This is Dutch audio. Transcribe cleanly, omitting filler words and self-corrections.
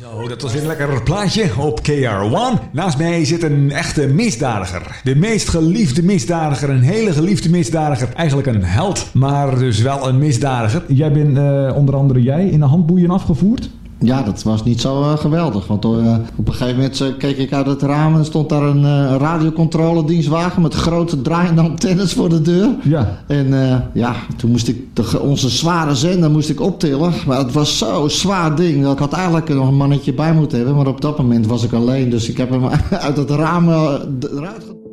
Zo, dat was weer een lekker plaatje op KR1. Naast mij zit een echte misdadiger. De meest geliefde misdadiger, een hele geliefde misdadiger. Eigenlijk een held, maar dus wel een misdadiger. Jij bent onder andere in de handboeien afgevoerd? Ja, dat was niet zo geweldig. Want op een gegeven moment keek ik uit het raam en er stond daar een radiocontroledienstwagen met grote draaiende antennes voor de deur. Ja. En toen moest ik onze zware zender optillen. Maar het was zo'n zwaar ding. Dat ik had eigenlijk nog een mannetje bij moeten hebben. Maar op dat moment was ik alleen. Dus ik heb hem uit het raam eruit